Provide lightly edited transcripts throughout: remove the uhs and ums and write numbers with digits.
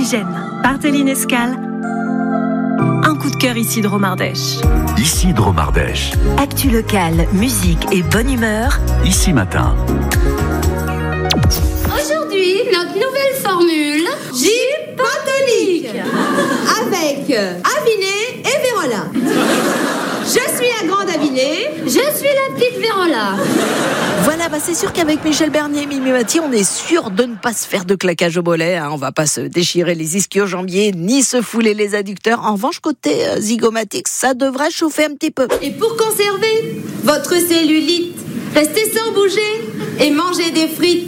Oxygène, Barthéline Escale. Un coup de cœur ici de Romardèche. Ici Dromardèche. Actu locale, musique et bonne humeur. Ici Matin. Aujourd'hui, notre nouvelle formule, Gin Tonic, avec Aviné et Vérola. Je suis la grande Aviné, je suis la petite Vérola. Voilà, c'est sûr qu'avec Michel Bernier et Mimi Mati, on est sûr de ne pas se faire de claquage au mollet. On va pas se déchirer les ischio-jambiers, ni se fouler les adducteurs. En revanche, côté zygomatique, ça devrait chauffer un petit peu. Et pour conserver votre cellulite, restez sans bouger et mangez des frites.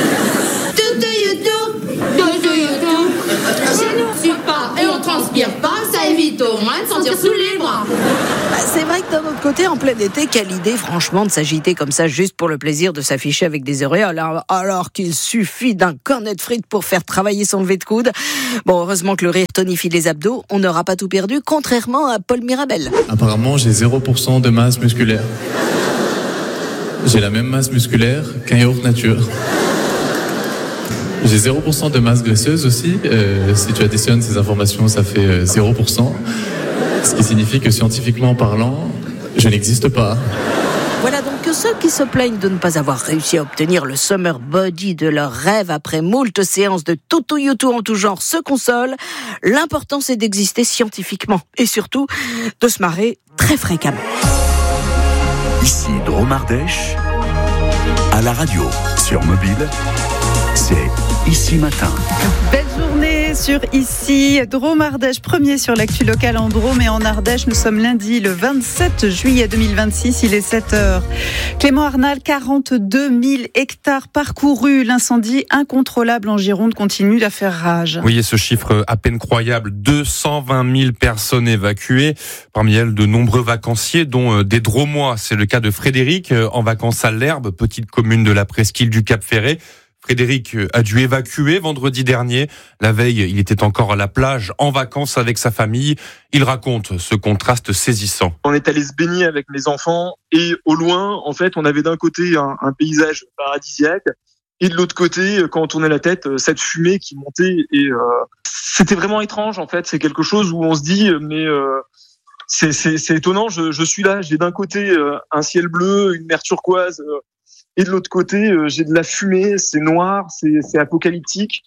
Si on ne suit pas et on transpire pas, ça évite au moins de sentir sous les bras. C'est vrai que d'un autre côté, en plein été, quelle idée franchement de s'agiter comme ça juste pour le plaisir de s'afficher avec des auréoles, alors qu'il suffit d'un cornet de frites pour faire travailler son lever de coude. Bon, heureusement que le rire tonifie les abdos, on n'aura pas tout perdu, contrairement à Paul Mirabel. Apparemment, j'ai 0% de masse musculaire. J'ai la même masse musculaire qu'un yaourt nature. J'ai 0% de masse graisseuse aussi. Si tu additionnes ces informations, ça fait 0%. Ce qui signifie que scientifiquement parlant, je n'existe pas. Voilà donc que ceux qui se plaignent de ne pas avoir réussi à obtenir le summer body de leur rêve après moult séances de toto-yoto en tout genre se consolent. L'important, c'est d'exister scientifiquement et surtout de se marrer très fréquemment. Ici Dromardèche. À la radio, sur mobile, c'est Ici Matin. Belle journée sur Ici Dromardèche, premier sur l'actu locale en Drôme et en Ardèche. Nous sommes lundi le 27 juillet 2026, il est 7h. Clément Arnal, 42 000 hectares parcourus. L'incendie incontrôlable en Gironde continue à faire rage. Oui, et ce chiffre à peine croyable, 220 000 personnes évacuées. Parmi elles, de nombreux vacanciers, dont des Dromois. C'est le cas de Frédéric, en vacances à l'Herbe, petite commune de la presqu'île du Cap-Ferret. Frédéric a dû évacuer vendredi dernier. La veille, il était encore à la plage, en vacances avec sa famille. Il raconte ce contraste saisissant. On est allé se baigner avec mes enfants et au loin, en fait, on avait d'un côté un paysage paradisiaque et de l'autre côté, quand on tournait la tête, cette fumée qui montait et c'était vraiment étrange en fait. C'est quelque chose où on se dit mais c'est étonnant. Je suis là, j'ai d'un côté un ciel bleu, une mer turquoise. Et de l'autre côté, j'ai de la fumée, c'est noir, c'est apocalyptique.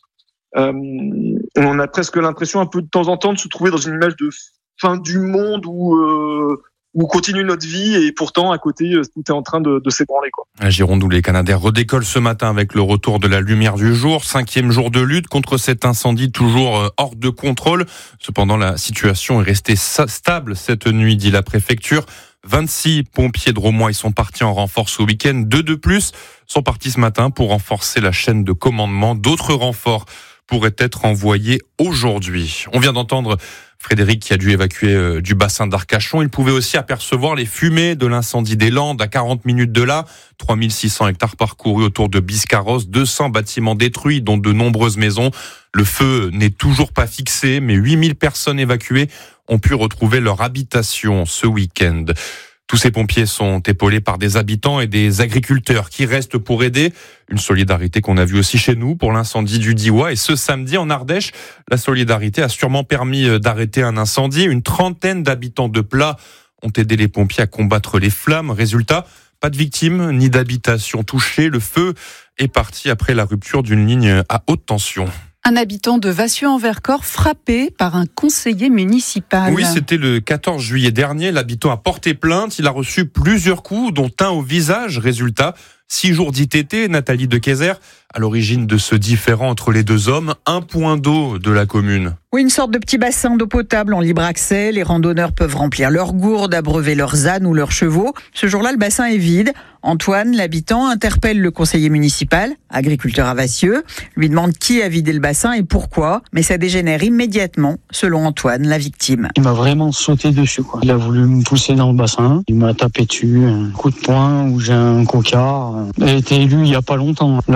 On a presque l'impression un peu de temps en temps de se trouver dans une image de fin du monde où continue notre vie et pourtant à côté tout est en train de s'ébranler, quoi. À Gironde où les Canadaires redécollent ce matin avec le retour de la lumière du jour, 5e jour de lutte contre cet incendie toujours hors de contrôle. Cependant, la situation est restée stable cette nuit, dit la préfecture. 26 pompiers drômois, ils sont partis en renfort ce week-end. 2 de plus sont partis ce matin pour renforcer la chaîne de commandement. D'autres renforts pourraient être envoyés aujourd'hui. On vient d'entendre Frédéric qui a dû évacuer du bassin d'Arcachon. Il pouvait aussi apercevoir les fumées de l'incendie des Landes à 40 minutes de là. 3600 hectares parcourus autour de Biscarrosse, 200 bâtiments détruits, dont de nombreuses maisons. Le feu n'est toujours pas fixé, mais 8000 personnes évacuées ont pu retrouver leur habitation ce week-end. Tous ces pompiers sont épaulés par des habitants et des agriculteurs qui restent pour aider. Une solidarité qu'on a vue aussi chez nous pour l'incendie du Diois. Et ce samedi en Ardèche, la solidarité a sûrement permis d'arrêter un incendie. Une trentaine d'habitants de Pla ont aidé les pompiers à combattre les flammes. Résultat, pas de victimes ni d'habitations touchées. Le feu est parti après la rupture d'une ligne à haute tension. Un habitant de Vassieux-en-Vercors frappé par un conseiller municipal. Oui, c'était le 14 juillet dernier. L'habitant a porté plainte. Il a reçu plusieurs coups, dont un au visage. Résultat, 6 jours d'ITT. Nathalie de Kayser, à l'origine de ce différend entre les deux hommes. Un point d'eau de la commune. Oui, une sorte de petit bassin d'eau potable en libre accès. Les randonneurs peuvent remplir leurs gourdes, abreuver leurs ânes ou leurs chevaux. Ce jour-là, le bassin est vide. Antoine, l'habitant, interpelle le conseiller municipal, agriculteur à Vassieux, lui demande qui a vidé le bassin et pourquoi, mais ça dégénère immédiatement, selon Antoine, la victime. Il m'a vraiment sauté dessus, quoi. Il a voulu me pousser dans le bassin, il m'a tapé dessus, un coup de poing où j'ai un cocard. Il a été élu il y a pas longtemps. Là, les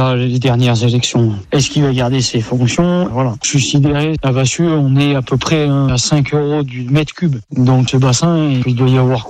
dernières élections. Est-ce qu'il va garder ses fonctions? Voilà. Je suis sidéré. À Vassieux, on est à peu près à 5 € du mètre cube. Donc ce bassin, il doit y avoir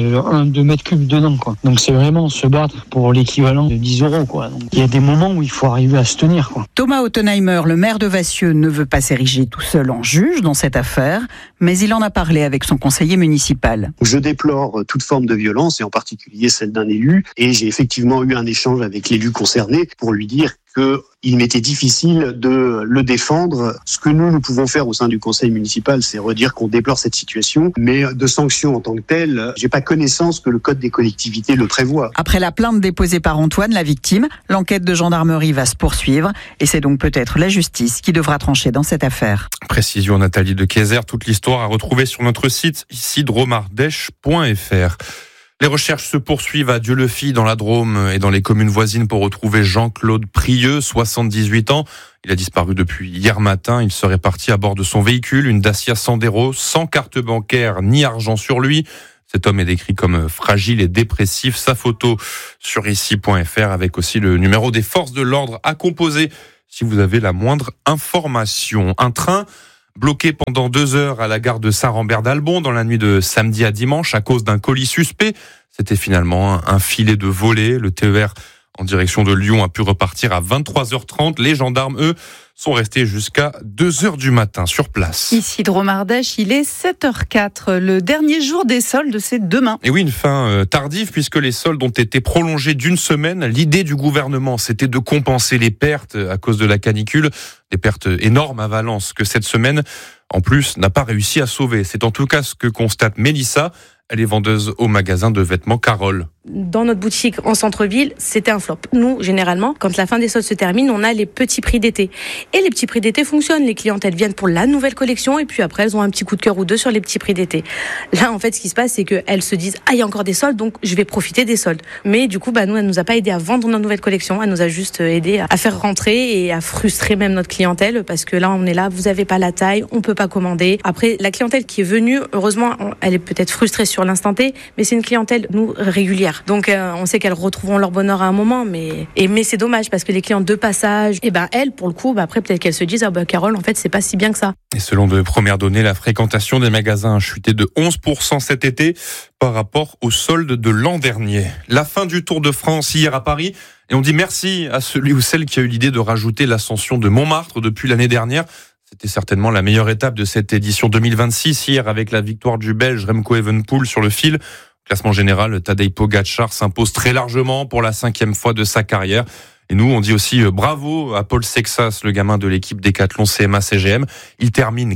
2 mètres cubes dedans, quoi. Donc c'est vraiment se battre pour l'équivalent de 10 €, quoi. Donc il y a des moments où il faut arriver à se tenir, quoi. Thomas Ottenheimer, le maire de Vassieux, ne veut pas s'ériger tout seul en juge dans cette affaire, mais il en a parlé avec son conseiller municipal. Je déplore toute forme de violence, et en particulier celle d'un élu, et j'ai effectivement eu un échange avec l'élu concerné pour lui dire qu'il m'était difficile de le défendre. Ce que nous pouvons faire au sein du conseil municipal, c'est redire qu'on déplore cette situation, mais de sanctions en tant que telles, j'ai pas connaissance que le code des collectivités le prévoit. Après la plainte déposée par Antoine, la victime, l'enquête de gendarmerie va se poursuivre et c'est donc peut-être la justice qui devra trancher dans cette affaire. Précision Nathalie de Kayser, toute l'histoire à retrouver sur notre site ici dromardèche.fr. Les recherches se poursuivent à Dieulefit dans la Drôme et dans les communes voisines pour retrouver Jean-Claude Prieux, 78 ans. Il a disparu depuis hier matin. Il serait parti à bord de son véhicule, une Dacia Sandero, sans carte bancaire ni argent sur lui. Cet homme est décrit comme fragile et dépressif. Sa photo sur ici.fr avec aussi le numéro des forces de l'ordre à composer si vous avez la moindre information. Un train bloqué pendant 2 heures à la gare de Saint-Rambert-d'Albon dans la nuit de samedi à dimanche à cause d'un colis suspect. C'était finalement un filet de volée. Le TER en direction de Lyon a pu repartir à 23h30. Les gendarmes, eux, sont restés jusqu'à 2h du matin sur place. Ici Dromardèche, il est 7h04. Le dernier jour des soldes, c'est demain. Et oui, une fin tardive puisque les soldes ont été prolongés d'1 semaine. L'idée du gouvernement, c'était de compenser les pertes à cause de la canicule. Des pertes énormes à Valence que cette semaine, en plus, n'a pas réussi à sauver. C'est en tout cas ce que constate Mélissa. Elle est vendeuse au magasin de vêtements Carole. Dans notre boutique en centre-ville, c'était un flop. Nous, généralement, quand la fin des soldes se termine, on a les petits prix d'été. Et les petits prix d'été fonctionnent. Les clientèles viennent pour la nouvelle collection et puis après, elles ont un petit coup de cœur ou deux sur les petits prix d'été. Là, en fait, ce qui se passe, c'est qu'elles se disent « Ah, il y a encore des soldes, donc je vais profiter des soldes. » Mais du coup, nous, elle nous a pas aidé à vendre notre nouvelle collection. Elle nous a juste aidé à faire rentrer et à frustrer même notre clientèle parce que là, on est là, vous avez pas la taille, on peut pas commander. Après, la clientèle qui est venue, heureusement, elle est peut-être frustrée sur l'instant T, mais c'est une clientèle, nous, régulière. Donc, on sait qu'elles retrouveront leur bonheur à un moment, mais c'est dommage parce que les clients de passage, elles, pour le coup, après, peut-être qu'elles se disent, Carole, en fait, c'est pas si bien que ça. Et selon de premières données, la fréquentation des magasins a chuté de 11% cet été par rapport aux soldes de l'an dernier. La fin du Tour de France hier à Paris. Et on dit merci à celui ou celle qui a eu l'idée de rajouter l'ascension de Montmartre depuis l'année dernière. C'était certainement la meilleure étape de cette édition 2026 hier avec la victoire du Belge Remco Evenepoel sur le fil. Classement général, Tadej Pogačar s'impose très largement pour la 5e fois de sa carrière. Et nous, on dit aussi bravo à Paul Sexas, le gamin de l'équipe Décathlon CMA-CGM. Il termine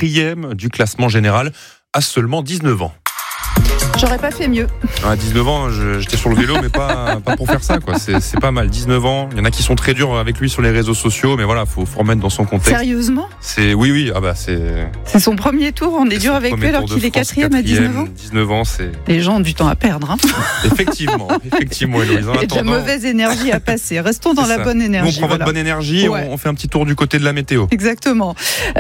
4e du classement général à seulement 19 ans. J'aurais pas fait mieux. À 19 ans, j'étais sur le vélo, mais pas pour faire ça, quoi. C'est pas mal. 19 ans. Il y en a qui sont très durs avec lui sur les réseaux sociaux, mais voilà, faut remettre dans son contexte. Sérieusement ? Oui. C'est son premier tour. On est dur avec lui alors qu'il est 4e à 19 ans. 19 ans, c'est. Les gens ont du temps à perdre. Effectivement, Héloïse. Et de la mauvaise énergie à passer. Restons dans la bonne énergie. Nous, on prend votre bonne énergie. Ouais. On fait un petit tour du côté de la météo. Exactement.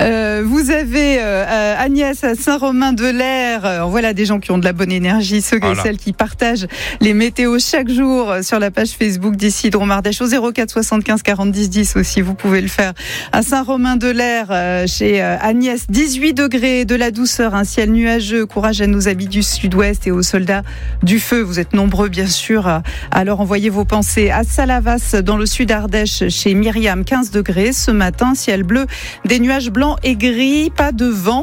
Vous avez Agnès à Saint-Romain-de-l'Air. Voilà des gens qui ont de la bonne énergie. Ceux et celles qui partagent les météos chaque jour sur la page Facebook d'ici Dromardèche au 04 75 40 10 10 aussi, vous pouvez le faire. À Saint-Romain-de-l'Air, chez Agnès, 18 degrés, de la douceur, un ciel nuageux. Courage à nos amis du sud-ouest et aux soldats du feu. Vous êtes nombreux, bien sûr, à leur envoyer vos pensées. À Salavas, dans le sud-Ardèche, chez Myriam, 15 degrés. Ce matin, ciel bleu, des nuages blancs et gris, pas de vent.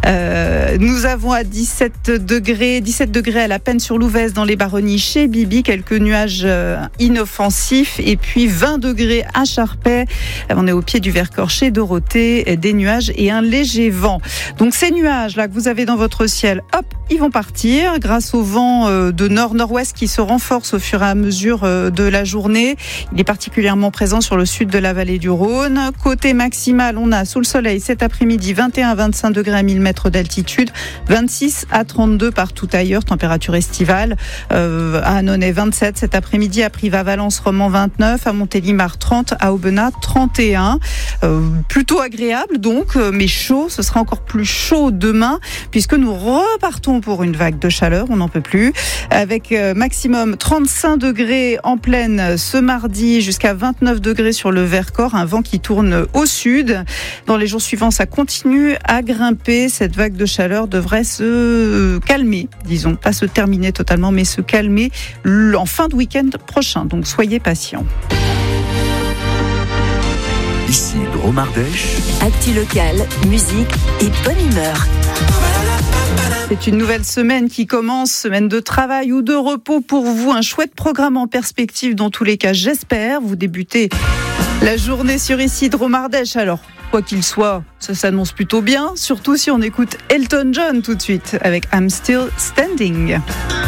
Nous avons à 17 degrés à la Peine-sur-Louvèze dans les Baronnies chez Bibi, quelques nuages inoffensifs et puis 20 degrés à Charpey. On est au pied du Vercors chez Dorothée, des nuages et un léger vent. Donc ces nuages là que vous avez dans votre ciel, hop, ils vont partir grâce au vent de nord-nord-ouest qui se renforce au fur et à mesure de la journée. Il est particulièrement présent sur le sud de la vallée du Rhône. Côté maximal, on a sous le soleil cet après-midi 21 à 25 degrés à 1000 mètres d'altitude, 26 à 32 partout ailleurs, température estivale. À Annonay 27 cet après-midi, à Privas-Valence-Romans 29, à Montélimar 30, à Aubenas 31. plutôt agréable donc, mais chaud. Ce sera encore plus chaud demain puisque nous repartons pour une vague de chaleur. On n'en peut plus. Avec maximum 35 degrés en plaine ce mardi jusqu'à 29 degrés sur le Vercors. Un vent qui tourne au sud. Dans les jours suivants, ça continue à grimper. Cette vague de chaleur devrait se calmer, disons. Pas se terminer totalement, mais se calmer en fin de week-end prochain. Donc soyez patients. Ici Drôme Ardèche. Actu locale, musique et bonne humeur. C'est une nouvelle semaine qui commence, semaine de travail ou de repos pour vous. Un chouette programme en perspective dans tous les cas, j'espère. Vous débutez la journée sur Ici Drôme Ardèche. Alors, quoi qu'il soit, ça s'annonce plutôt bien. Surtout si on écoute Elton John tout de suite avec I'm Still Standing.